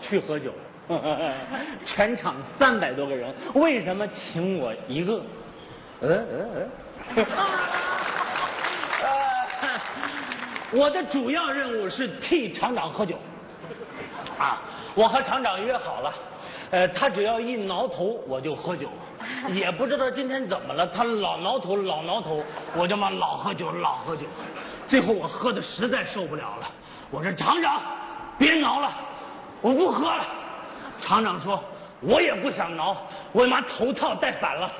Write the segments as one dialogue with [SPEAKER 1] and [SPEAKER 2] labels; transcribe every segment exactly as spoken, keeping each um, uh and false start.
[SPEAKER 1] 去喝酒，全场三百多个人，为什么请我一个？嗯嗯嗯。呃，我的主要任务是替厂长喝酒。啊，我和厂长约好了，呃，他只要一挠头我就喝酒，也不知道今天怎么了，他老挠头老挠头，我就嘛老喝酒老喝酒，最后我喝的实在受不了了，我说厂长，别挠了，我不喝了。厂长说，我也不想挠，我妈头套戴反了。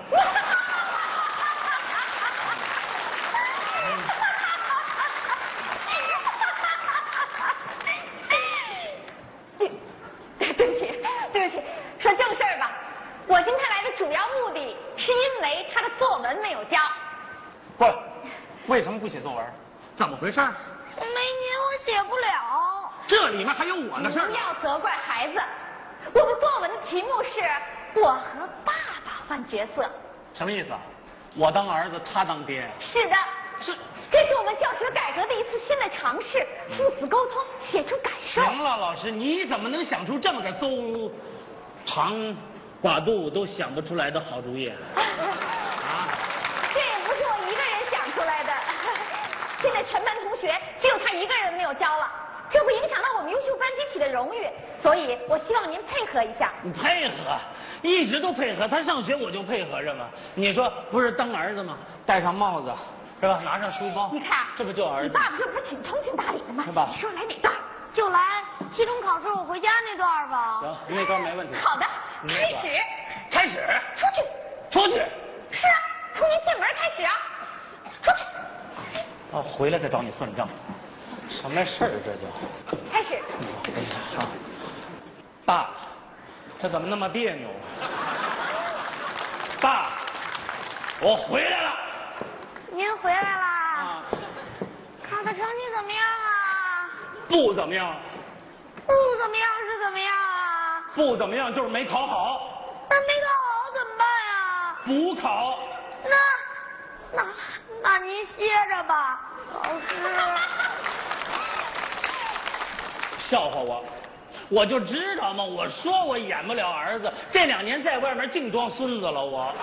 [SPEAKER 2] 我今天来的主要目的是因为他的作文没有交。
[SPEAKER 1] 不，为什么不写作文？怎么回事？
[SPEAKER 2] 没您我写不了。
[SPEAKER 1] 这里面还有我的事儿。
[SPEAKER 2] 不要责怪孩子。我们作文的题目是我和爸爸换角色。
[SPEAKER 1] 什么意思？我当儿子，他当爹？
[SPEAKER 2] 是的，
[SPEAKER 1] 是。
[SPEAKER 2] 这是我们教学改革的一次新的尝试，父子沟通，写出感受。
[SPEAKER 1] 行了，老师，你怎么能想出这么个邹长寡度都想不出来的好主意？啊！
[SPEAKER 2] 这也不是我一个人想出来的，现在全班同学只有他一个人没有交了，这会影响到我们优秀班集体的荣誉，所以我希望您配合一下。
[SPEAKER 1] 你配合，一直都配合，他上学我就配合着嘛。你说不是当儿子吗？戴上帽子是吧？拿上书包，
[SPEAKER 2] 你看，
[SPEAKER 1] 这不就儿子？
[SPEAKER 2] 你爸爸这不是挺通情达理的吗？
[SPEAKER 1] 是吧？
[SPEAKER 2] 你说来哪段？就来期中考试我回家那段吧。
[SPEAKER 1] 行，那段没问题。
[SPEAKER 2] 好的，开始。
[SPEAKER 1] 开始。
[SPEAKER 2] 出去。
[SPEAKER 1] 出去。是
[SPEAKER 2] 啊，从您进门开始啊。出去。
[SPEAKER 1] 啊，回来再找你算账。什么事儿这叫？
[SPEAKER 2] 开始。
[SPEAKER 1] 哎呀，好。爸，这怎么那么别扭？爸，我回来了。
[SPEAKER 2] 您回来啦？
[SPEAKER 1] 啊。
[SPEAKER 2] 考的成绩怎么样啊？
[SPEAKER 1] 不怎么样。
[SPEAKER 2] 不怎么样是怎么样啊？
[SPEAKER 1] 不怎么样就是没考好。
[SPEAKER 2] 那没考好怎么办呀？
[SPEAKER 1] 补考。
[SPEAKER 2] 那那那您歇着吧，老师。
[SPEAKER 1] 笑话我，我就知道嘛，我说我演不了儿子，这两年在外面净装孙子了，我。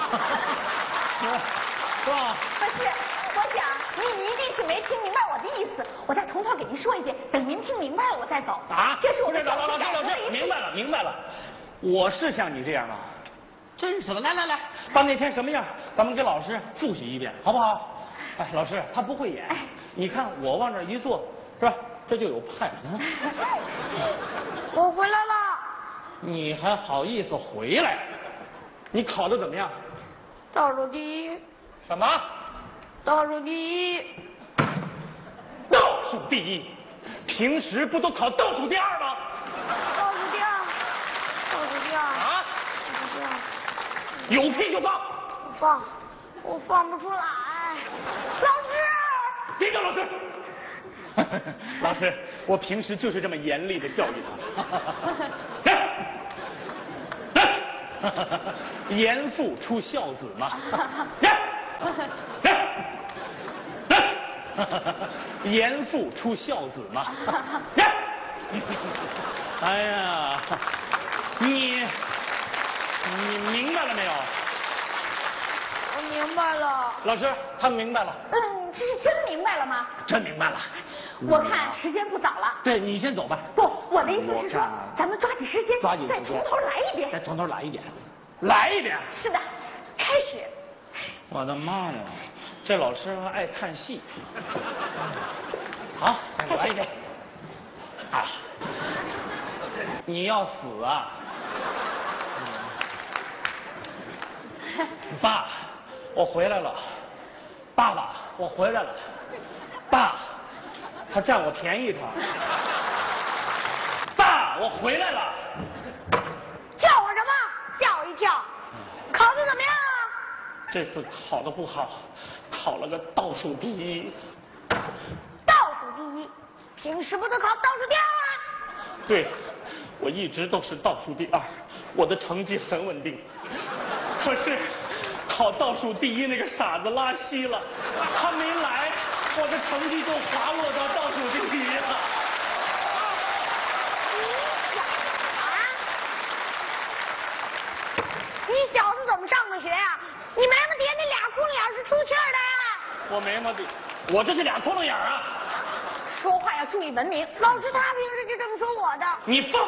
[SPEAKER 1] 是吧？
[SPEAKER 2] 不是，我想您一定是没听明白我的意思，我再从头给您说一遍，等您听明白了我再走。
[SPEAKER 1] 啊，
[SPEAKER 2] 这是我
[SPEAKER 1] 们
[SPEAKER 2] 老
[SPEAKER 1] 老师老师，明白了明白了，我是像你这样吗？真是的，来来来，把那天什么样，咱们给老师复习一遍，好不好？哎，老师他不会演，哎、你看我往这一坐，是吧？这就有派。嗯、
[SPEAKER 2] 我回来了。
[SPEAKER 1] 你还好意思回来？你考的怎么样？
[SPEAKER 2] 倒数第一。
[SPEAKER 1] 什么？
[SPEAKER 2] 倒数第一。
[SPEAKER 1] 倒数第一？平时不都考倒数第二吗？
[SPEAKER 2] 倒数第二。倒数第二。
[SPEAKER 1] 啊？
[SPEAKER 2] 倒数第二。
[SPEAKER 1] 有屁就放。
[SPEAKER 2] 放，我放不出来。老师。
[SPEAKER 1] 别叫老师。老师，我平时就是这么严厉的教育他。严父出孝子嘛。严父出孝子嘛。哎呀，你你明白了没有？
[SPEAKER 2] 我明白了。
[SPEAKER 1] 老师，他明白了。
[SPEAKER 2] 嗯，这是真明白了吗？
[SPEAKER 1] 真明白了。
[SPEAKER 2] 我看时间不早了。
[SPEAKER 1] 对，你先走吧。
[SPEAKER 2] 不，我的意思是说，咱们抓紧时间，
[SPEAKER 1] 抓紧时间，
[SPEAKER 2] 再从头来一遍。
[SPEAKER 1] 再从头来一遍，来一遍。
[SPEAKER 2] 是的，开始。
[SPEAKER 1] 我的妈呀，这老师还爱看戏。好，来一遍。啊，你要死啊！爸，我回来了。爸爸，我回来了。爸，他占我便宜他。爸，我回来了。
[SPEAKER 2] 叫我什么？吓我一跳。考的怎么样啊？
[SPEAKER 1] 这次考的不好，考了个倒数第一。
[SPEAKER 2] 倒数第一，平时不都考倒数第二吗？
[SPEAKER 1] 对，我一直都是倒数第二，我的成绩很稳定。可是考倒数第一那个傻子拉稀了，他没来，我的成绩就滑落到倒数第一了。
[SPEAKER 2] 你小孩们上个学呀、啊？你没么爹那俩窟窿眼是出气儿的呀？
[SPEAKER 1] 我没么爹，我这是俩窟窿眼啊！
[SPEAKER 2] 说话要注意文明。老师他平时就这么说我的。
[SPEAKER 1] 你放！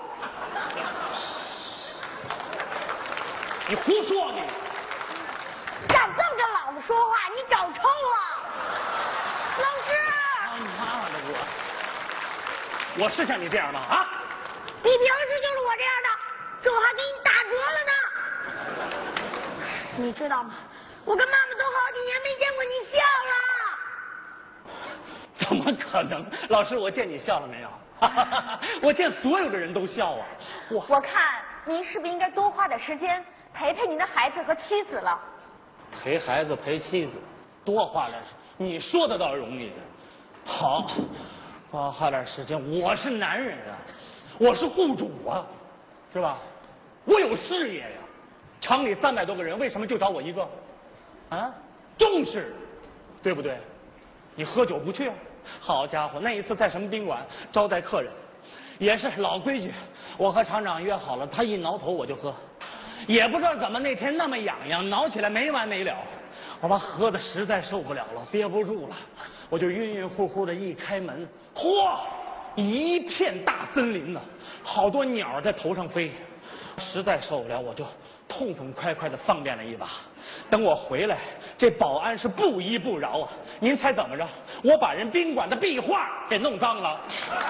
[SPEAKER 1] 你胡说你！
[SPEAKER 2] 敢这么着老子说话，你找抽了！老师！
[SPEAKER 1] 他妈的我！我是像你这样吗？啊！
[SPEAKER 2] 你平时就是我这样的，这我还给你打折了呢。你知道吗？我跟妈妈都好几年没见过你笑了。
[SPEAKER 1] 怎么可能？老师，我见你笑了没有？我见所有的人都笑啊！
[SPEAKER 2] 我我看您是不是应该多花点时间陪陪您的孩子和妻子了？
[SPEAKER 1] 陪孩子陪妻子，多花点，你说的倒容易。好，多花点时间。我是男人啊，我是户主啊，是吧？我有事业呀。厂里三百多个人，为什么就找我一个？啊，重视，对不对？你喝酒不去啊？好家伙，那一次在什么宾馆招待客人，也是老规矩，我和厂长约好了，他一挠头我就喝，也不知道怎么那天那么痒痒，挠起来没完没了，我把喝的实在受不了了，憋不住了，我就晕晕乎乎的一开门，嚯，一片大森林呢，好多鸟在头上飞，实在受不了，我就痛痛快快的放便了一把。等我回来，这保安是不依不饶啊！您猜怎么着？我把人宾馆的壁画给弄脏了。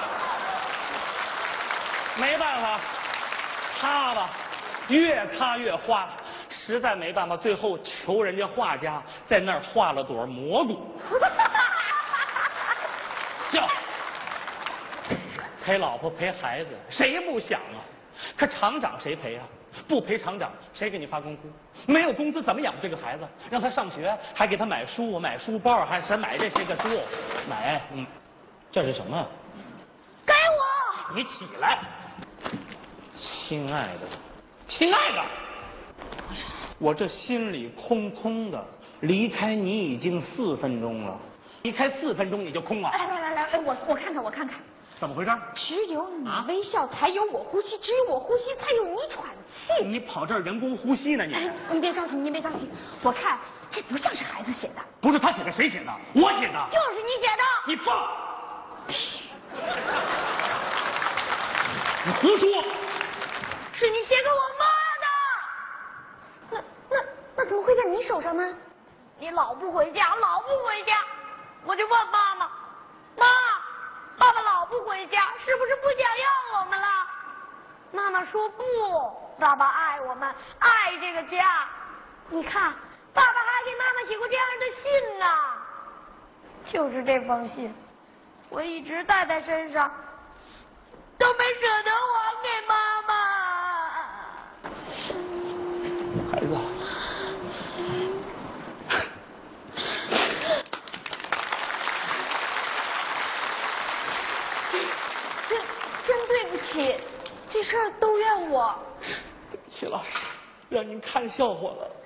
[SPEAKER 1] 没办法，擦吧，越擦越花，实在没办法，最后求人家画家在那儿画了朵蘑菇。笑，陪老婆陪孩子，谁不想啊？可厂长谁陪啊？不陪厂长，谁给你发工资？没有工资怎么养这个孩子？让他上学，还给他买书、买书包，还是买这些个书？买，嗯，这是什么？
[SPEAKER 2] 给我！
[SPEAKER 1] 你起来，亲爱的，亲爱的，我这心里空空的，离开你已经四分钟了，离开四分钟你就空了？
[SPEAKER 2] 来来来来，哎，我我看看，我看看。
[SPEAKER 1] 怎么回事？
[SPEAKER 2] 只有你微笑，才有我呼吸；只有我呼吸，才有你喘气。
[SPEAKER 1] 你跑这儿人工呼吸呢？你
[SPEAKER 2] 哎，你别着急，您别着急。我看这不像是孩子写的。
[SPEAKER 1] 不是他写的，谁写的？我写的。
[SPEAKER 2] 就是你写的。
[SPEAKER 1] 你放屁！你胡说！
[SPEAKER 2] 是你写给我妈的。那那那怎么会在你手上呢？你老不回家，老不回家，我就问妈妈，妈。爸爸老不回家，是不是不想要我们了？妈妈说不，爸爸爱我们，爱这个家。你看，爸爸还给妈妈写过这样的信呢。就是这封信，我一直带在身上，都没舍得还给妈妈。
[SPEAKER 1] 孩子。
[SPEAKER 2] 对不起，这事儿都怨我。
[SPEAKER 1] 对不起，老师，让您看笑话了。